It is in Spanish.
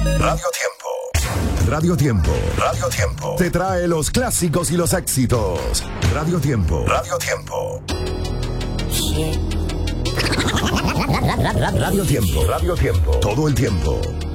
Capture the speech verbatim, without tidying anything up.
Radio Tiempo. Radio Tiempo. Radio Tiempo. Te trae los clásicos y los éxitos. Radio Tiempo. Radio Tiempo. Radio Tiempo. Radio Tiempo. Todo el tiempo.